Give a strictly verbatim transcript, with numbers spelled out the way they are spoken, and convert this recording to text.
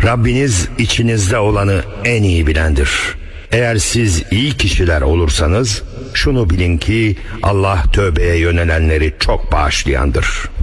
Rabbiniz içinizde olanı en iyi bilendir. Eğer siz iyi kişiler olursanız şunu bilin ki Allah tövbeye yönelenleri çok bağışlayandır.